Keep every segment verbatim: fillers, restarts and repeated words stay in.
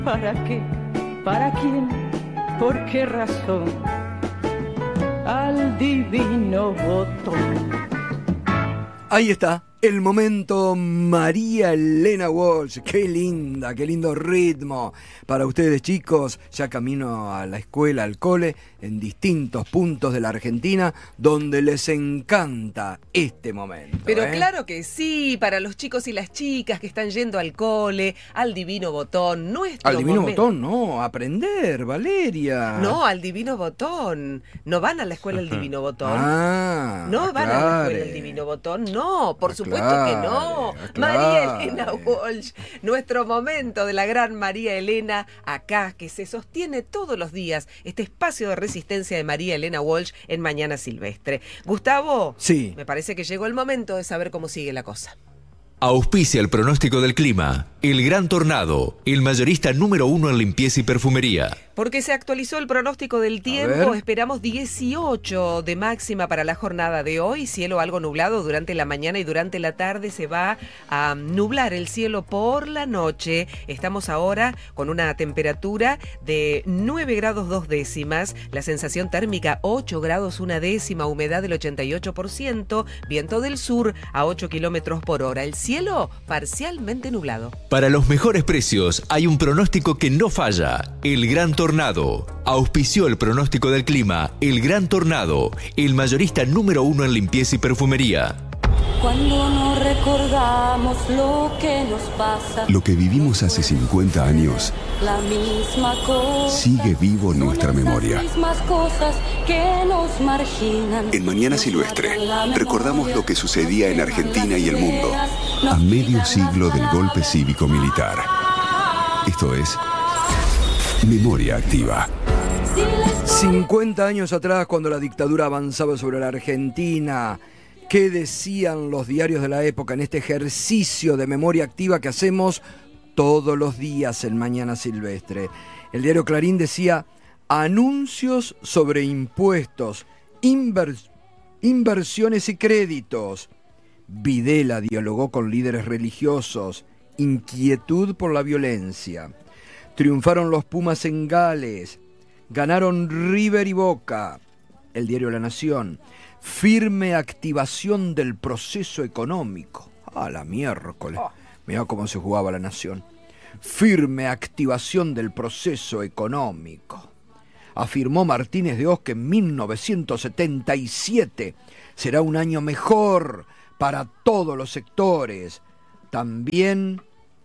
¿Para qué? ¿Para quién? ¿Por qué razón? Al divino botón. Ahí está, el momento María Elena Walsh. Qué linda, qué lindo ritmo. Para ustedes, chicos, ya camino a la escuela, al cole, en distintos puntos de la Argentina, donde les encanta este momento. Pero ¿eh? claro que sí, para los chicos y las chicas que están yendo al cole, al divino botón, nuestro Al divino momento. botón, no, aprender, Valeria. No, al divino botón. No van a la escuela al divino botón. Ah, No van a la aclare. escuela al divino botón. No, por supuesto Aclare, que no. aclare. María Elena Walsh, nuestro momento de la gran María Elena, acá, que se sostiene todos los días, este espacio de resistencia de María Elena Walsh en Mañana Silvestre. Gustavo, Sí. me parece que llegó el momento de saber cómo sigue la cosa. Auspicia el pronóstico del clima. El Gran Tornado, el mayorista número uno en limpieza y perfumería. Porque se actualizó el pronóstico del tiempo, ver. esperamos dieciocho de máxima para la jornada de hoy, cielo algo nublado durante la mañana y durante la tarde se va a nublar el cielo por la noche. Estamos ahora con una temperatura de nueve grados dos décimas, la sensación térmica ocho grados una décima, humedad del ochenta y ocho por ciento, viento del sur a ocho kilómetros por hora, el cielo parcialmente nublado. Para los mejores precios hay un pronóstico que no falla. El Gran Tornado. Auspició el pronóstico del clima. El Gran Tornado, el mayorista número uno en limpieza y perfumería. Cuando no recordamos lo que nos pasa, Lo que vivimos hace cincuenta años la misma cosa, sigue vivo en nuestra memoria. Las mismas cosas que nos marginan. En Mañana Silvestre recordamos lo que sucedía en Argentina y el mundo a medio siglo del golpe cívico-militar. Esto es Memoria Activa. cincuenta años atrás, cuando la dictadura avanzaba sobre la Argentina, ¿qué decían los diarios de la época en este ejercicio de memoria activa que hacemos todos los días en Mañana Silvestre? El diario Clarín decía: anuncios sobre impuestos, inver- inversiones y créditos. Videla dialogó con líderes religiosos, inquietud por la violencia. Triunfaron los Pumas en Gales, ganaron River y Boca. El diario La Nación: firme activación del proceso económico. A la miércoles. Mirá cómo se jugaba La Nación. Firme activación del proceso económico. Afirmó Martínez de Oz que en mil novecientos setenta y siete será un año mejor para todos los sectores. También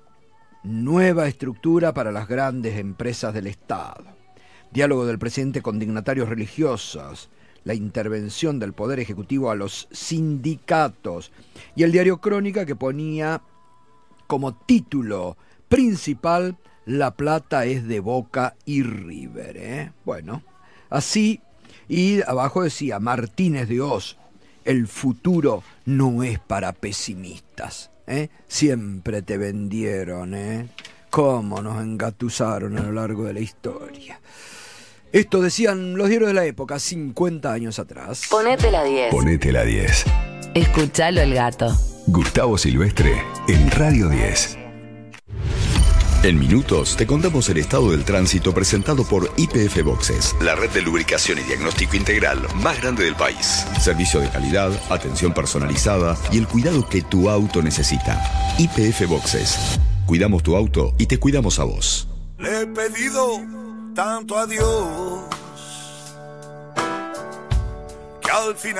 nueva estructura para las grandes empresas del Estado. Diálogo del presidente con dignatarios religiosos. La intervención del Poder Ejecutivo a los sindicatos. Y el diario Crónica, que ponía como título principal: La plata es de Boca y River. ¿eh? Bueno, así, y abajo decía Martínez de Oz: el futuro no es para pesimistas. ¿eh? Siempre te vendieron, ¿eh? Cómo nos engatusaron a lo largo de la historia. Esto decían los diarios de la época, cincuenta años atrás. Ponete la diez. Ponete la diez. Escuchalo el gato. Gustavo Silvestre en Radio diez. En minutos te contamos el estado del tránsito presentado por Y P F Boxes, la red de lubricación y diagnóstico integral más grande del país. Servicio de calidad, atención personalizada y el cuidado que tu auto necesita. Y P F Boxes. Cuidamos tu auto y te cuidamos a vos. Le he pedido tanto a Dios que al final